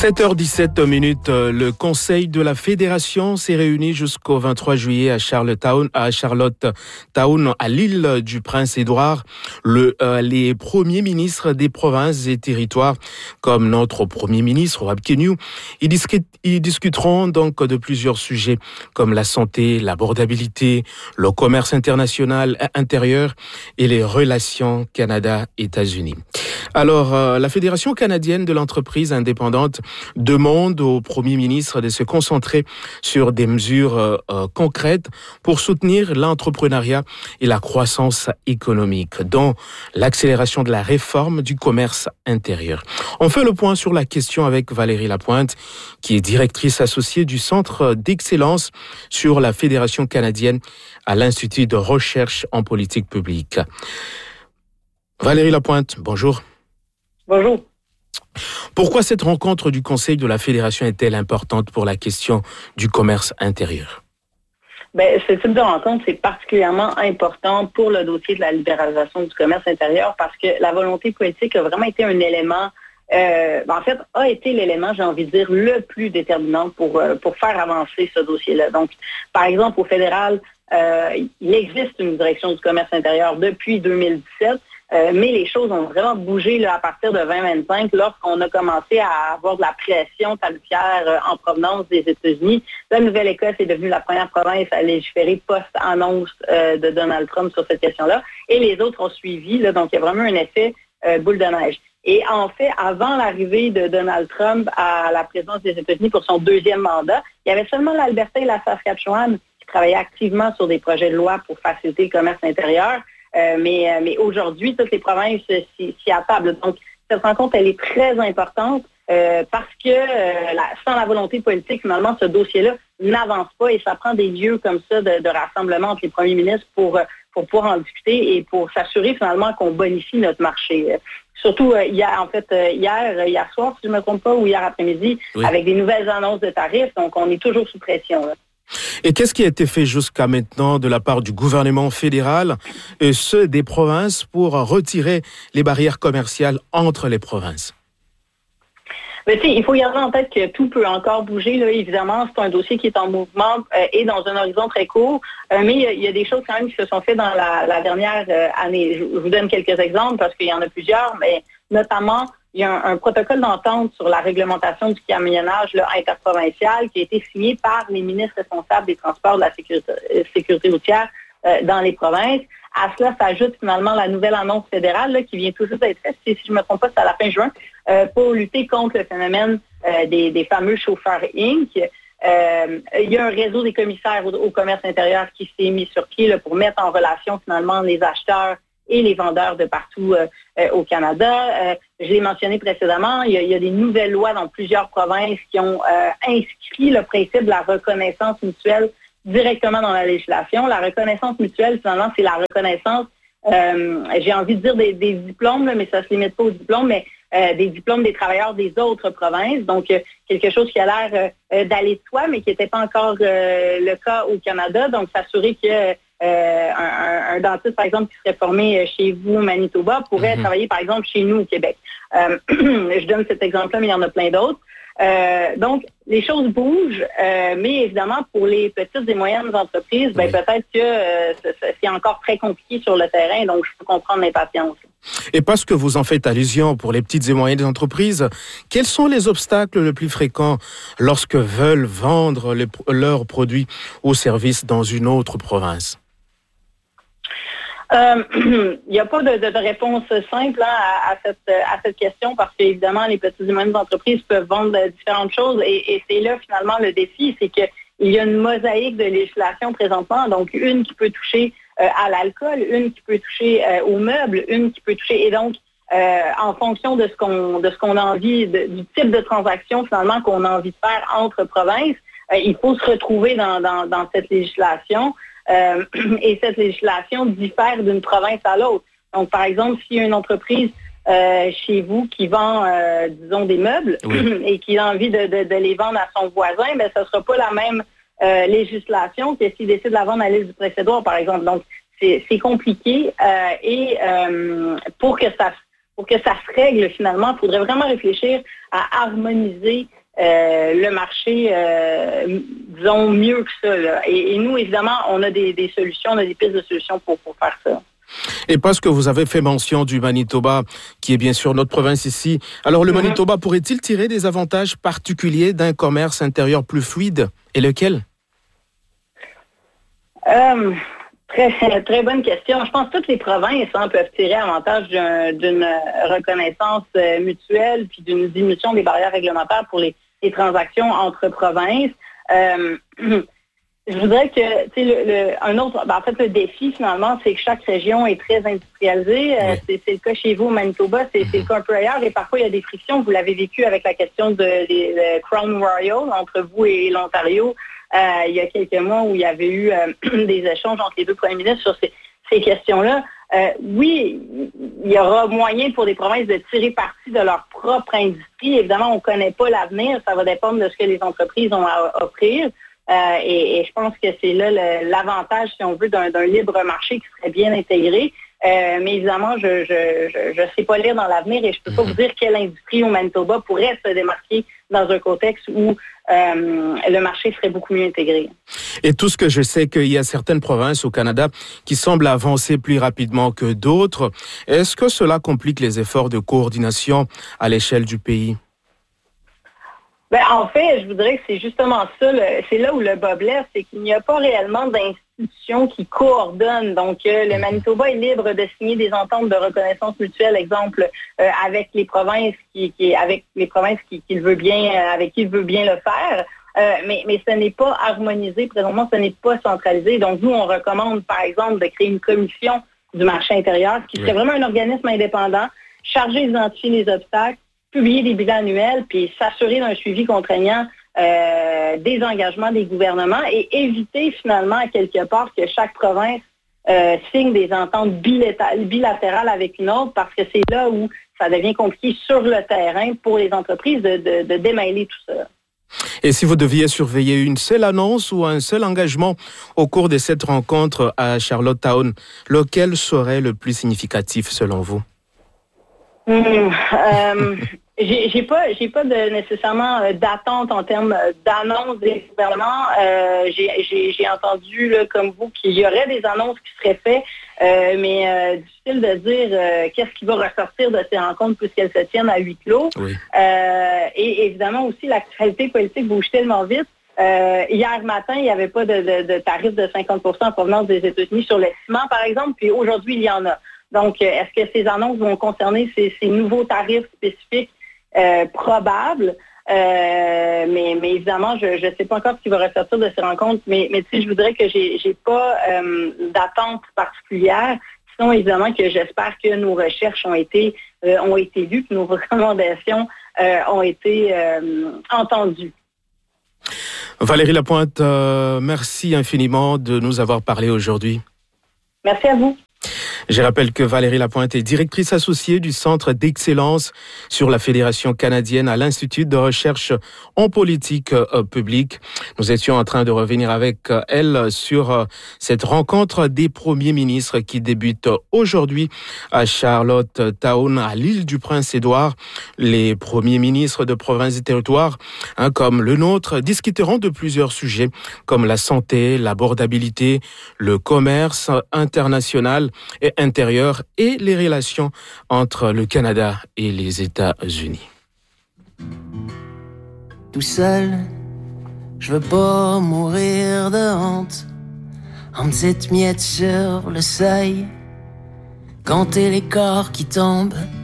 7h17, le Conseil de la Fédération s'est réuni jusqu'au 23 juillet à Charlottetown, à l'île du Prince-Édouard. Les premiers ministres des provinces et territoires, comme notre premier ministre, Wab Kenyou, ils discuteront donc de plusieurs sujets comme la santé, l'abordabilité, le commerce international intérieur et les relations Canada-États-Unis. Alors, la Fédération canadienne de l'entreprise indépendante demande au Premier ministre de se concentrer sur des mesures concrètes pour soutenir l'entrepreneuriat et la croissance économique, dont l'accélération de la réforme du commerce intérieur. On fait le point sur la question avec Valérie Lapointe, qui est directrice associée du Centre d'excellence sur la Fédération canadienne à l'Institut de recherche en politique publique. Valérie Lapointe, bonjour. Bonjour. Pourquoi cette rencontre du Conseil de la Fédération est-elle importante pour la question du commerce intérieur? Ce type de rencontre, c'est particulièrement important pour le dossier de la libéralisation du commerce intérieur parce que la volonté politique a vraiment été un élément, a été l'élément, j'ai envie de dire, le plus déterminant pour faire avancer ce dossier-là. Donc, par exemple, au fédéral, il existe une direction du commerce intérieur depuis 2017. Mais les choses ont vraiment bougé là, à partir de 2025 lorsqu'on a commencé à avoir de la pression tarifaire en provenance des États-Unis. La Nouvelle-Écosse est devenue la première province à légiférer post-annonce de Donald Trump sur cette question-là. Et les autres ont suivi. Là, donc, il y a vraiment un effet boule de neige. Et en fait, avant l'arrivée de Donald Trump à la présidence des États-Unis pour son deuxième mandat, il y avait seulement l'Alberta et la Saskatchewan qui travaillaient activement sur des projets de loi pour faciliter le commerce intérieur. Mais aujourd'hui, toutes les provinces s'y attablent. Donc, cette rencontre, elle est très importante parce que sans la volonté politique, finalement, ce dossier-là n'avance pas et ça prend des lieux comme ça de rassemblement entre les premiers ministres pour pouvoir en discuter et pour s'assurer finalement qu'on bonifie notre marché. Surtout hier soir, si je ne me trompe pas, ou hier après-midi, oui, avec des nouvelles annonces de tarifs. Donc, on est toujours sous pression, là. Et qu'est-ce qui a été fait jusqu'à maintenant de la part du gouvernement fédéral et ceux des provinces pour retirer les barrières commerciales entre les provinces? Mais il faut garder en tête que tout peut encore bouger. Là, évidemment, c'est un dossier qui est en mouvement et dans un horizon très court. Mais il y a des choses quand même qui se sont faites dans la dernière année. Je vous donne quelques exemples parce qu'il y en a plusieurs, mais notamment, il y a un protocole d'entente sur la réglementation du camionnage là, interprovincial qui a été signé par les ministres responsables des transports de la sécurité routière dans les provinces. À cela s'ajoute finalement la nouvelle annonce fédérale là, qui vient tout juste d'être faite, si je ne me trompe pas, c'est à la fin juin, pour lutter contre le phénomène des fameux chauffeurs Inc. Il y a un réseau des commissaires au commerce intérieur qui s'est mis sur pied là, pour mettre en relation finalement les acheteurs et les vendeurs de partout au Canada. Je l'ai mentionné précédemment, il y a des nouvelles lois dans plusieurs provinces qui ont inscrit le principe de la reconnaissance mutuelle directement dans la législation. La reconnaissance mutuelle, finalement, c'est la reconnaissance, j'ai envie de dire des diplômes, là, mais ça ne se limite pas aux diplômes, mais des diplômes des travailleurs des autres provinces. Donc, quelque chose qui a l'air d'aller de soi, mais qui n'était pas encore le cas au Canada. Donc, s'assurer que un dentiste, par exemple, qui serait formé chez vous au Manitoba pourrait travailler, par exemple, chez nous au Québec. Je donne cet exemple-là, mais il y en a plein d'autres. Donc, les choses bougent, mais évidemment, pour les petites et moyennes entreprises, peut-être que c'est encore très compliqué sur le terrain, donc je peux comprendre l'impatience. Et parce que vous en faites allusion pour les petites et moyennes entreprises, quels sont les obstacles les plus fréquents lorsque veulent vendre leurs produits ou services dans une autre province? Il n'y a pas de réponse simple à cette question parce qu'évidemment, les petites et moyennes entreprises peuvent vendre différentes choses et c'est là finalement le défi, c'est qu'il y a une mosaïque de législation présentement, donc une qui peut toucher à l'alcool, une qui peut toucher aux meubles, une qui peut toucher, et donc en fonction de ce qu'on a envie, du type de transaction finalement qu'on a envie de faire entre provinces, il faut se retrouver dans cette législation. Et cette législation diffère d'une province à l'autre. Donc, par exemple, s'il y a une entreprise chez vous qui vend, disons, des meubles et qui a envie de les vendre à son voisin, ce ne sera pas la même législation que s'il décide de la vendre à l'île du Prince-Édouard, par exemple. Donc, c'est compliqué et pour que ça pour que ça se règle finalement. Il faudrait vraiment réfléchir à harmoniser le marché, disons, mieux que ça. Là. Et nous, évidemment, on a des solutions, on a des pistes de solutions pour faire ça. Et parce que vous avez fait mention du Manitoba, qui est bien sûr notre province ici, alors le Manitoba pourrait-il tirer des avantages particuliers d'un commerce intérieur plus fluide? Et lequel? Très bonne question. Je pense que toutes les provinces peuvent tirer avantage d'une reconnaissance mutuelle puis d'une diminution des barrières réglementaires pour les transactions entre provinces. Je voudrais que, le défi finalement, c'est que chaque région est très industrialisée. Oui. C'est le cas chez vous au Manitoba, c'est le cas un peu ailleurs. Et parfois, il y a des frictions. Vous l'avez vécu avec la question de Crown Royal entre vous et l'Ontario. Il y a quelques mois où il y avait eu des échanges entre les deux premiers ministres sur ces questions-là. Oui, il y aura moyen pour des provinces de tirer parti de leur propre industrie. Évidemment, on ne connaît pas l'avenir. Ça va dépendre de ce que les entreprises ont à offrir. Et je pense que c'est là l'avantage, si on veut, d'un libre marché qui serait bien intégré. Mais évidemment, je sais pas lire dans l'avenir et je peux pas vous dire quelle industrie au Manitoba pourrait se démarquer dans un contexte où le marché serait beaucoup mieux intégré. Et tout ce que je sais qu'il y a certaines provinces au Canada qui semblent avancer plus rapidement que d'autres. Est-ce que cela complique les efforts de coordination à l'échelle du pays? En fait, je voudrais que c'est justement ça, c'est là où le bas blesse, c'est qu'il n'y a pas réellement d'institutions qui coordonnent. Donc, le Manitoba est libre de signer des ententes de reconnaissance mutuelle, exemple, avec les provinces avec les provinces qu'il veut bien, avec qui il veut bien le faire. Mais ce n'est pas harmonisé, présentement, ce n'est pas centralisé. Donc, nous, on recommande, par exemple, de créer une commission du marché intérieur qui serait vraiment un organisme indépendant, chargé d'identifier les obstacles, publier des bilans annuels, puis s'assurer d'un suivi contraignant des engagements des gouvernements et éviter finalement, à quelque part, que chaque province signe des ententes bilatérales avec une autre, parce que c'est là où ça devient compliqué sur le terrain pour les entreprises de démêler tout ça. Et si vous deviez surveiller une seule annonce ou un seul engagement au cours de cette rencontre à Charlottetown, lequel serait le plus significatif selon vous? J'ai pas nécessairement d'attente en termes d'annonces des gouvernements. J'ai entendu là, comme vous qu'il y aurait des annonces qui seraient faites, mais difficile de dire qu'est-ce qui va ressortir de ces rencontres puisqu'elles se tiennent à huis clos. Oui. Et évidemment aussi l'actualité politique bouge tellement vite. Hier matin, il n'y avait pas de tarif de 50% en provenance des États-Unis sur le ciment, par exemple, puis aujourd'hui, il y en a. Donc, est-ce que ces annonces vont concerner ces nouveaux tarifs spécifiques probables? Mais évidemment, je ne sais pas encore ce qui va ressortir de ces rencontres, mais je voudrais que j'ai pas d'attente particulière. Sinon, évidemment, que j'espère que nos recherches ont été lues, que nos recommandations ont été entendues. Valérie Lapointe, merci infiniment de nous avoir parlé aujourd'hui. Merci à vous. Je rappelle que Valérie Lapointe est directrice associée du Centre d'excellence sur la Fédération canadienne à l'Institut de recherche en politique publique. Nous étions en train de revenir avec elle sur cette rencontre des premiers ministres qui débute aujourd'hui à Charlottetown, à l'île du Prince-Édouard. Les premiers ministres de provinces et territoires, comme le nôtre, discuteront de plusieurs sujets comme la santé, l'abordabilité, le commerce international et intérieur et les relations entre le Canada et les États-Unis. Tout seul, je veux pas mourir de honte. En petites miettes sur le seuil, compter les corps qui tombent